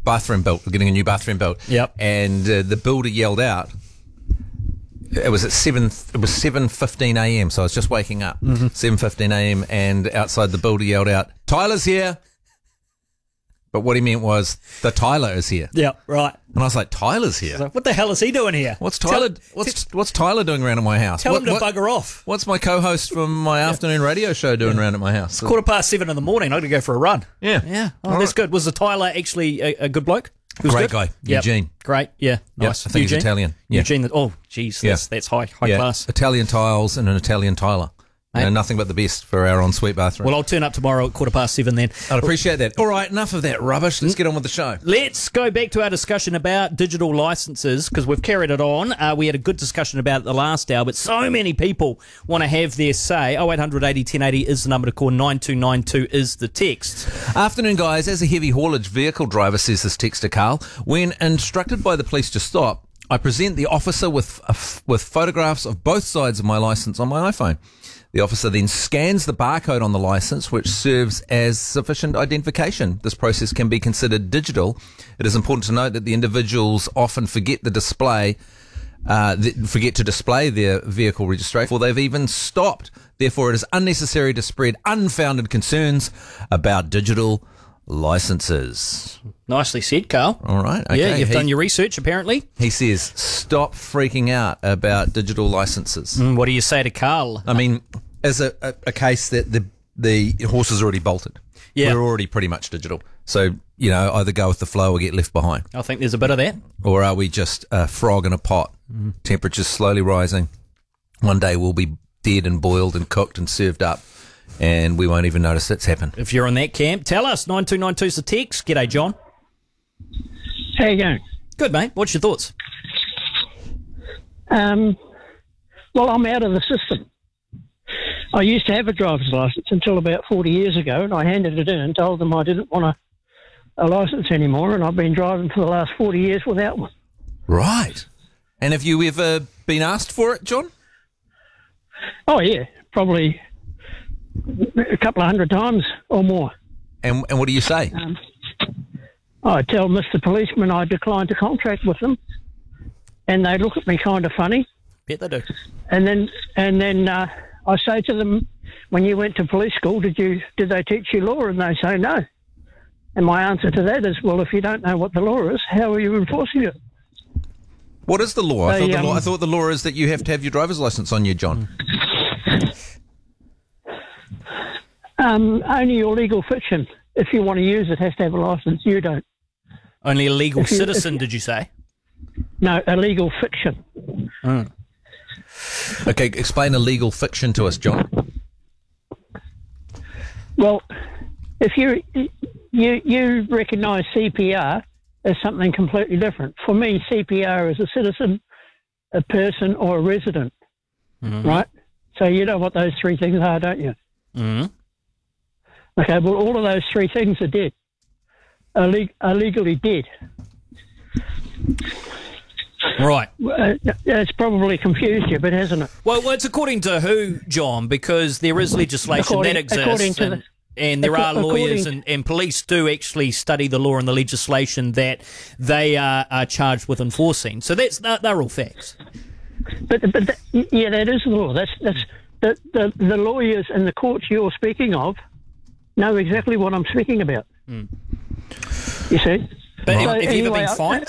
bathroom built. We're getting a new bathroom built. Yep. And the builder yelled out. It was at 7:15 a.m. So I was just waking up. 7:15 a.m. and outside the builder yelled out, "Tyler's here." But what he meant was, the Tyler is here. Yeah, right. And I was like, Tyler's here? So what the hell is he doing here? What's Tyler doing around at my house? Tell him to bugger off. What's my co-host from my afternoon radio show doing around at my house? 7:15 in the morning. I'm going to go for a run. Yeah. Yeah. Oh, that's good. Was the Tyler actually a good bloke? Great guy. Yep. Eugene. Great. Yeah. Nice. I think he's Italian. Yeah. Eugene. Oh, geez. That's high class. Italian tiles and an Italian Tyler. Nothing but the best for our ensuite bathroom. Well, I'll turn up tomorrow at 7:15 then. I'd appreciate that. All right, enough of that rubbish. Let's get on with the show. Let's go back to our discussion about digital licences, because we've carried it on. We had a good discussion about it the last hour, but so many people want to have their say. 0800 80 1080 is the number to call. 9292 is the text. Afternoon, guys. As a heavy haulage vehicle driver, says this texter Carl, when instructed by the police to stop, I present the officer with photographs of both sides of my licence on my iPhone. The officer then scans the barcode on the licence, which serves as sufficient identification. This process can be considered digital. It is important to note that the individuals often forget to display their vehicle registration before they've even stopped. Therefore, it is unnecessary to spread unfounded concerns about digital licences. Nicely said, Carl. All right. Okay. Yeah, you've done your research, apparently. He says, stop freaking out about digital licences. What do you say to Carl? I mean, as a case that the horse is already bolted. Yeah. We're already pretty much digital. So, either go with the flow or get left behind. I think there's a bit of that. Or are we just a frog in a pot? Temperatures slowly rising. One day we'll be dead and boiled and cooked and served up, and we won't even notice it's happened. If you're in that camp, tell us. 9292's the text. G'day, John. How you going? Good, mate. What's your thoughts? Well, I'm out of the system. I used to have a driver's licence until about 40 years ago, and I handed it in and told them I didn't want a licence anymore, and I've been driving for the last 40 years without one. Right. And have you ever been asked for it, John? Oh, yeah, probably a couple of hundred times or more. And what do you say? I tell Mr. Policeman I declined to contract with them, and they look at me kind of funny. Bet they do. And then I say to them, when you went to police school, did they teach you law? And they say no. And my answer to that is, well, if you don't know what the law is, how are you enforcing it? What is the law? I thought the law is that you have to have your driver's licence on you, John. Only your legal fiction, if you want to use it, has to have a licence. You don't. Only a legal citizen, did you say? No, a legal fiction. Okay, explain a legal fiction to us, John. Well, if you recognise CPR as something completely different. For me, CPR is a citizen, a person, or a resident, right? So you know what those three things are, don't you? Mm-hmm. Okay, well, all of those three things are dead, are legally dead. Right. It's probably confused you, but hasn't it? Well, it's according to who, John? Because there is legislation that exists, and there are lawyers and police do actually study the law and the legislation that they are charged with enforcing. So they're all facts. But that is the law. That's the lawyers and the courts you're speaking of know exactly what I'm speaking about. You see? But have you ever been fined?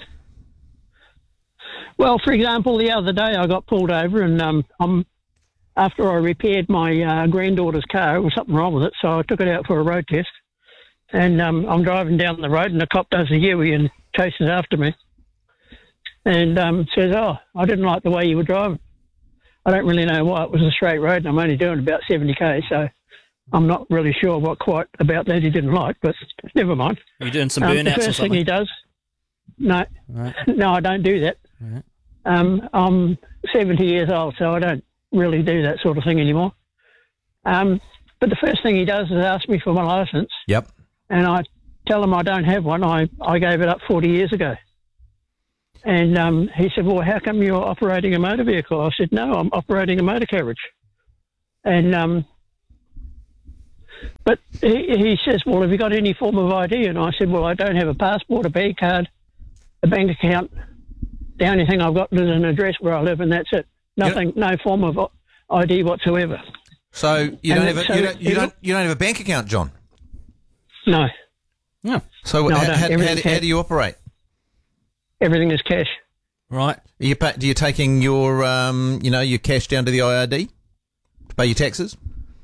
Well, for example, the other day I got pulled over, and after I repaired my granddaughter's car, there was something wrong with it, so I took it out for a road test. And I'm driving down the road, and the cop does a U-ey and chases after me, and says, "Oh, I didn't like the way you were driving." I don't really know why. It was a straight road, and I'm only doing about 70k, so I'm not really sure what quite about that he didn't like, but never mind. Are you doing some burnouts or something? The first thing he does, no, I don't do that. Right. I'm 70 years old, so I don't really do that sort of thing anymore. But the first thing he does is ask me for my licence. Yep. And I tell him I don't have one. I gave it up 40 years ago. And he said, well, how come you're operating a motor vehicle? I said, no, I'm operating a motor carriage. And But he says, well, have you got any form of ID? And I said, well, I don't have a passport, a bank card, a bank account. The only thing I've got is an address where I live, and that's it. Nothing, no form of ID whatsoever. So you don't have a bank account, John? No. No. So No, how do you operate? Everything is cash. Right. Do you taking your your cash down to the IRD to pay your taxes?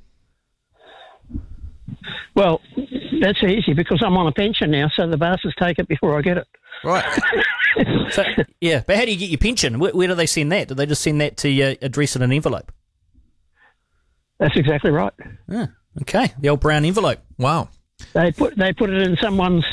Well, that's easy because I'm on a pension now, so the bastards take it before I get it. Right. So, yeah, but how do you get your pension? Where do they send that? Do they just send that to your address in an envelope? That's exactly right. Yeah. Okay, the old brown envelope. Wow. They put it in someone's.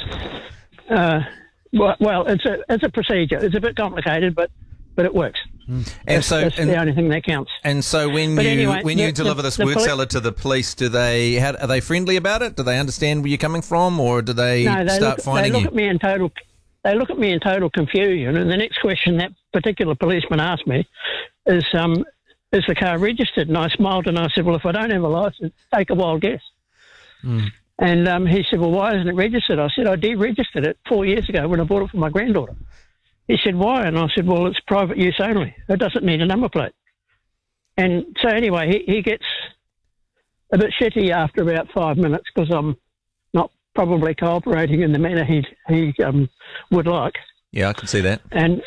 Well, it's a procedure. It's a bit complicated, but it works. That's the only thing that counts. And so when you deliver this word salad to the police, are they friendly about it? Do they understand where you're coming from, or do they start finding you? They look at me in total confusion, and the next question that particular policeman asked me is the car registered? And I smiled and I said, well, if I don't have a license, take a wild guess. And he said, well, why isn't it registered? I said, I deregistered it 4 years ago when I bought it for my granddaughter. He said, why? And I said, well, it's private use only. It doesn't need a number plate. And so anyway, he gets a bit shitty after about 5 minutes because I'm not probably cooperating in the manner he would like. Yeah, I can see that. And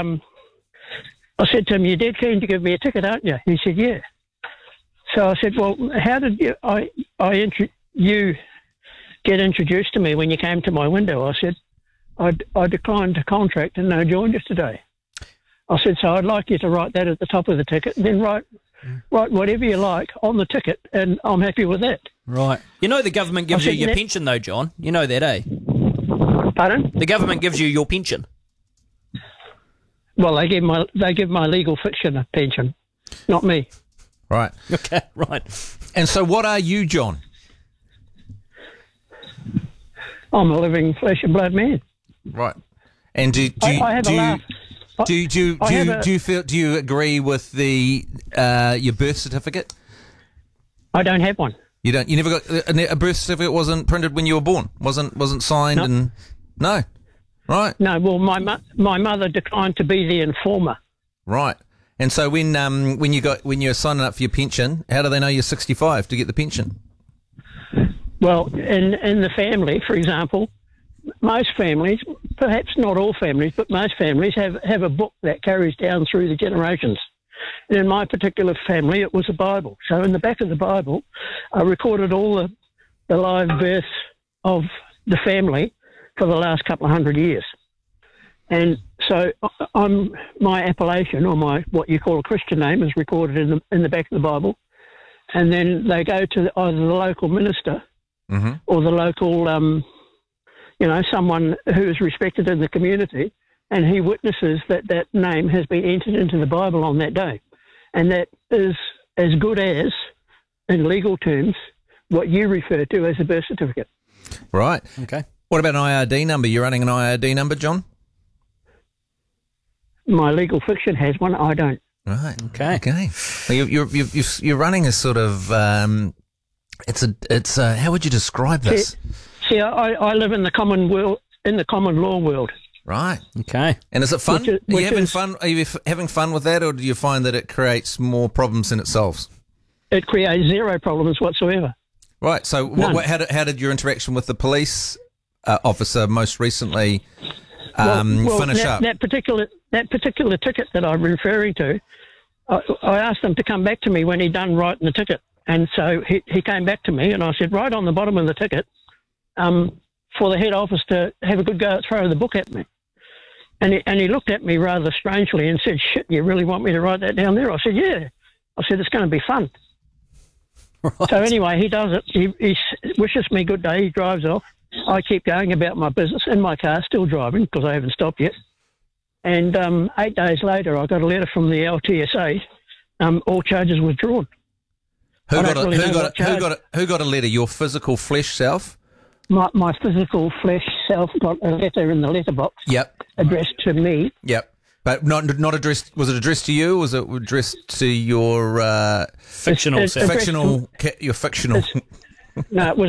I said to him, you're dead keen to give me a ticket, aren't you? He said, yeah. So I said, well, how did you get introduced to me when you came to my window? I said, I declined to contract and no joined yesterday. I said, so I'd like you to write that at the top of the ticket and then write whatever you like on the ticket, and I'm happy with that. Right. You know the government gives you your pension though, John. You know that, eh? Pardon? The government gives you your pension. Well, they give my legal fiction a pension, not me. Right. Okay, right. And so what are you, John? I'm a living flesh and blood man. Right. And do you agree with your birth certificate? I don't have one. You don't. You never got a birth certificate. Wasn't printed when you were born. Wasn't signed. Nope. And no. Right. No. Well, my mother declined to be the informer. Right. And so when you're signing up for your pension, how do they know you're 65 to get the pension? Well, in the family, for example, most families, perhaps not all families, but most families have a book that carries down through the generations. And in my particular family, it was a Bible. So in the back of the Bible, I recorded all the live births of the family for the last couple of 100 years. And so my appellation, or my what you call a Christian name, is recorded in the back of the Bible. And then they go to either the local minister or the local, someone who is respected in the community, and he witnesses that name has been entered into the Bible on that day. And that is as good as, in legal terms, what you refer to as a birth certificate. Right. Okay. What about an IRD number? You're running an IRD number, John? My legal fiction has one. I don't. Right. Okay. Well, you're running a sort of it's how would you describe this? See, I live in the common world, in the common law world. Right. Okay. And is it fun? Are you having fun with that, or do you find that it creates more problems than it solves? It creates zero problems whatsoever. Right. So how did your interaction with the police officer most recently finish up? That particular ticket that I'm referring to, I asked them to come back to me when he'd done writing the ticket. And so he came back to me, and I said, right on the bottom of the ticket, for the head office to have a good go at throwing the book at me. And he looked at me rather strangely and said, shit, you really want me to write that down there? I said, yeah. I said, it's going to be fun. Right. So anyway, he does it. He wishes me good day. He drives off. I keep going about my business in my car, still driving because I haven't stopped yet. And 8 days later, I got a letter from the LTSA. All charges withdrawn. Who got a letter? Your physical flesh self? My physical flesh self got a letter in the letterbox. Yep. Addressed to me. Yep. But not addressed. Was it addressed to you? Or was it addressed to your fictional self? Your fictional. No, it was